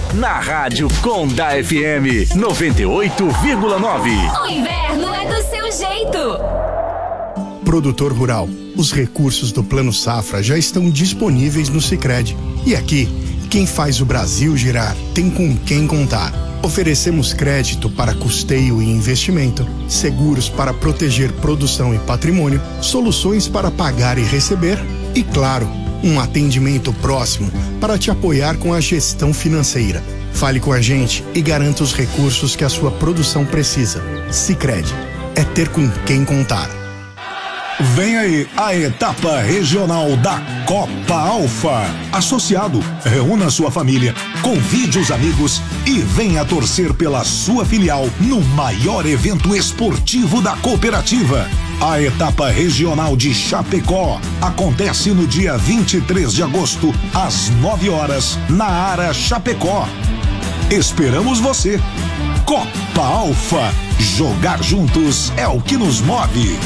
na Rádio Conda FM 98,9. O inverno é do seu jeito. Produtor rural, os recursos do Plano Safra já estão disponíveis no Sicredi. E aqui, quem faz o Brasil girar tem com quem contar. Oferecemos crédito para custeio e investimento, seguros para proteger produção e patrimônio, soluções para pagar e receber e, claro, um atendimento próximo para te apoiar com a gestão financeira. Fale com a gente e garanta os recursos que a sua produção precisa. Sicredi, é ter com quem contar. Vem aí a etapa regional da Copa Alfa. Associado, reúna sua família, convide os amigos e venha torcer pela sua filial no maior evento esportivo da cooperativa. A etapa regional de Chapecó acontece no dia 23 de agosto, às 9 horas, na Ara Chapecó. Esperamos você. Copa Alfa. Jogar juntos é o que nos move.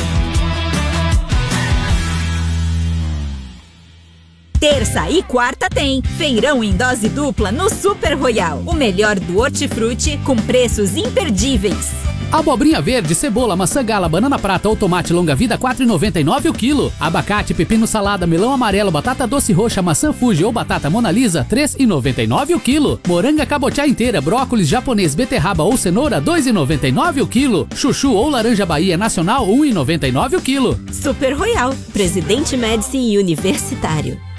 Terça e quarta tem feirão em dose dupla no Super Royal. O melhor do hortifruti com preços imperdíveis. Abobrinha verde, cebola, maçã gala, banana prata ou tomate longa-vida, R$4,99 o quilo. Abacate, pepino salada, melão amarelo, batata doce roxa, maçã Fuji ou batata Mona Lisa, R$3,99 o quilo. Moranga cabotiá inteira, brócolis japonês, beterraba ou cenoura, R$2,99 o quilo. Chuchu ou laranja Bahia nacional, R$1,99 o quilo. Super Royal, Presidente Médici Universitário.